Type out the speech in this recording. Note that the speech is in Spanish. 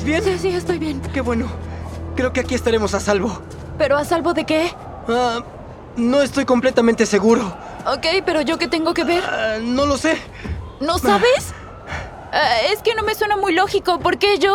bien? Sí, estoy bien. Qué bueno. Creo que aquí estaremos a salvo. ¿Pero a salvo de qué? No estoy completamente seguro. Ok, pero ¿yo qué tengo que ver? No lo sé. ¿No sabes? Es que no me suena muy lógico. ¿Por qué yo?